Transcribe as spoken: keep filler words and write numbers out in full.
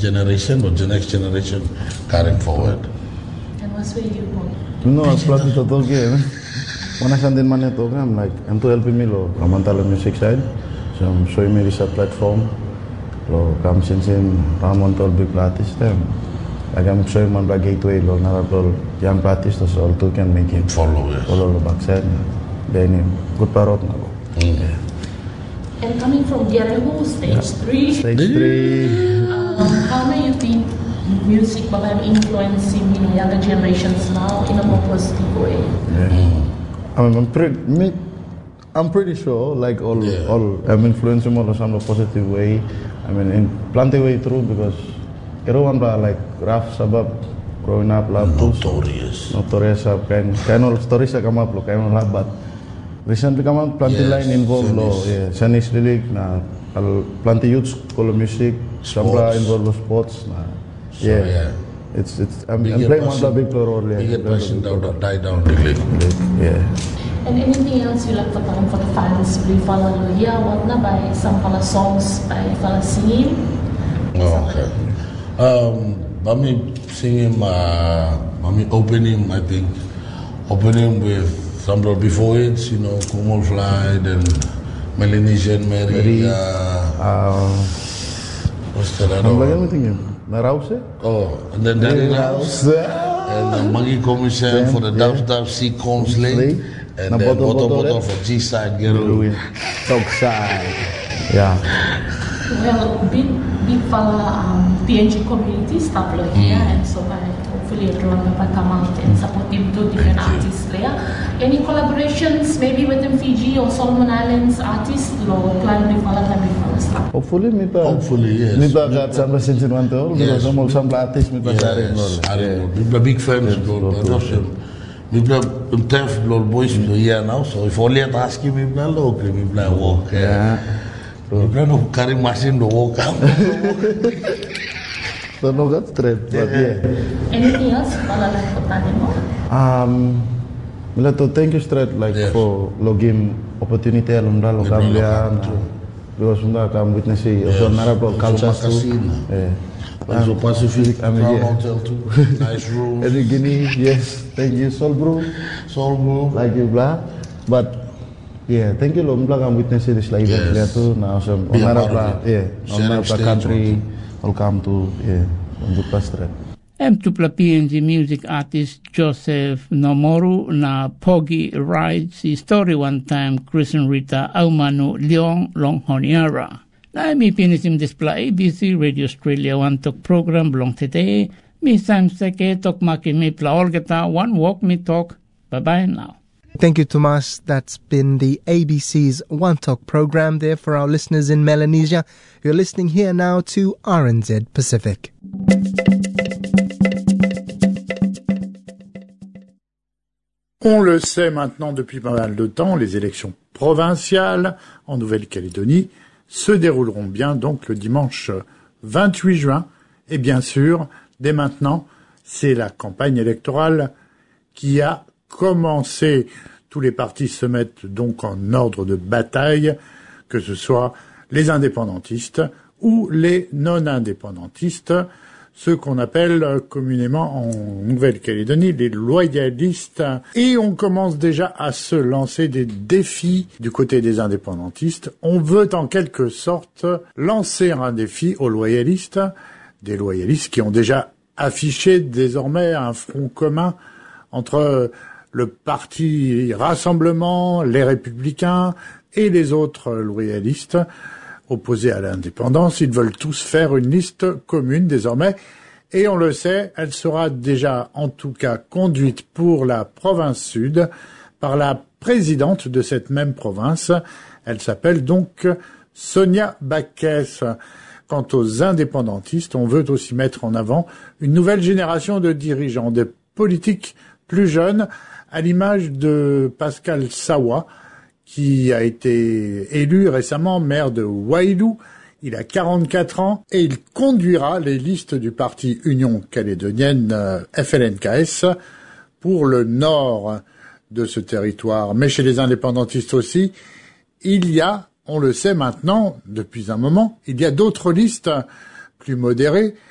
generation or the next generation carrying forward. And what's where you go? No, I'm planning to talk here. When I send in my network, I'm like, I'm to help me, lo, I'm on the music side. So I'm showing me this platform. Lo, come since in Ramon to big artist them. Like I'm showing my black gateway, lo, not all young artists, so all two can make it. Follow, yes. Follow the backside. Then, good parrot na lo. Mm. Yeah. And coming from Gerehu, stage Yeah. three. Stage three. Um, how do you think music will have influencing, you know, younger generations now in a more positive way? Yeah. Mm. I mean, I'm pretty, me, I'm pretty sure, like all, Yeah. all, I'm influencing all in some positive way. I mean, in plenty way through because everyone like rough sabab growing up love Notorious. notorious up kind kind of stories that come up lo kind of love but recently come out plenty Yes, line involved lo yeah Chinese lyric na al plenty youth school music sabla involved with sports na So, yeah. yeah. It's it's I'm, We I'm get playing one passion- of the big role yeah. We get Very passion big down, role. die down, really. Yeah. And anything else you like to tell for the fans? Beli fala lo yeah, what na by some fala songs by fala singing? Oh, okay. Um, Mami singing, uh, Mami opening, I think, opening with some of before it, you know, Kumul Fly, then Melanesian Mary, Mary, uh, Uh, what's that other I'm like one? everything. Narause? Oh, and then Daddy House, and uh, Mangi Commission for the Yeah. Dove Dove Sea Combs Lake, Lake. and Na then bottle, Bottle bottle, Bottle eh? for G-Side Girl. Talk side. Yeah. Well, big big fala um, P N G community stuff lo here, and so by hopefully everyone will come out and support him to different artists there. Any collaborations maybe within Fiji or Solomon Islands artists lo plan big fala time big fala stuff. Hopefully, me pa. Hopefully, yes. Me pa kat sampai sinsin wanto. Yes. Because I'm some artist me pa sarin lol. I don't know. People are big fans of Lord, but also people are tough Lord boys here now. So if only I ask him, people are low, people are walk. Yeah. People are not carrying machine to walk out. So no got straight. But yeah. Anything else fala like to tell mo? Um, Mila to thank you straight like Yes. for login opportunity alumra lo Libra kambian. lokam, Because sunda kam witness it. Also nara pro culture So too. Makasina. Yeah. Also Pacific, I mean, Crown yeah. Hotel too. Nice room. Every Guinea, yes. Thank you, Sol bro. Soul Bro. Like you blah. But yeah, thank you lo mbla kam witness this like Yes. event tu na awesome. Be a Onara part of blah. it. Yeah. Sharing Onara blah stage country. Welcome to yeah. Untuk pastre. M two P N G music artist Joseph Nomoru na Pogi rides his story one time Christian Rita Aumanu Leong Longhoniara. Na mi pinisim display A B C Radio Australia One Talk program belong today. Mi sam seke tok maki mi plaolgeta one walk me talk. Bye bye now. Thank you, Tomas. That's been the A B C's One Talk program there for our listeners in Melanesia. You're listening here now to R N Z Pacific. On le sait maintenant depuis pas mal de temps, les élections provinciales en Nouvelle-Calédonie se dérouleront bien donc le dimanche vingt-huit juin. Et bien sûr, dès maintenant, c'est la campagne électorale qui a commencé. Tous les partis se mettent donc en ordre de bataille, que ce soit les indépendantistes ou les non-indépendantistes, ceux qu'on appelle communément en Nouvelle-Calédonie les loyalistes. Et on commence déjà à se lancer des défis du côté des indépendantistes. On veut en quelque sorte lancer un défi aux loyalistes, des loyalistes qui ont déjà affiché désormais un front commun entre le parti Rassemblement, les Républicains et les autres loyalistes opposés à l'indépendance. Ils veulent tous faire une liste commune désormais. Et on le sait, elle sera déjà en tout cas conduite pour la province sud par la présidente de cette même province. Elle s'appelle donc Sonia Backes. Quant aux indépendantistes, on veut aussi mettre en avant une nouvelle génération de dirigeants, des politiques plus jeunes, à l'image de Pascal Sawa, qui a été élu récemment maire de Wailou. Il a quarante-quatre ans et il conduira les listes du parti Union calédonienne euh, F L N K S pour le nord de ce territoire. Mais chez les indépendantistes aussi, il y a, on le sait maintenant depuis un moment, il y a d'autres listes plus modérées,